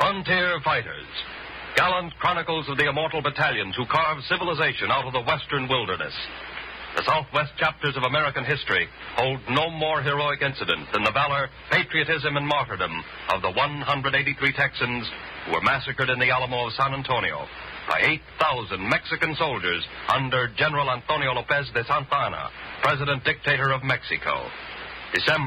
Frontier Fighters. Gallant chronicles of the immortal battalions who carved civilization out of the western wilderness. The Southwest chapters of American history hold no more heroic incident than the valor, patriotism, and martyrdom of the 183 Texans who were massacred in the Alamo of San Antonio by 8,000 Mexican soldiers under General Antonio Lopez de Santa Anna, President-Dictator of Mexico. December